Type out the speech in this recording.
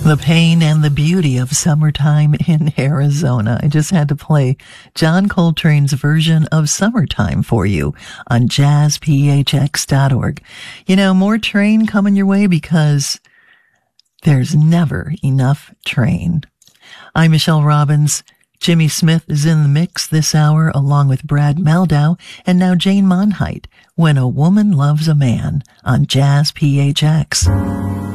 The pain and the beauty of summertime in Arizona. I just had to play John Coltrane's version of Summertime for you on jazzphx.org. You know, more train coming your way because there's never enough train. I'm Michelle Robbins. Jimmy Smith is in the mix this hour along with Brad Meldau and now Jane Monheit. When a Woman Loves a Man on Jazz PHX.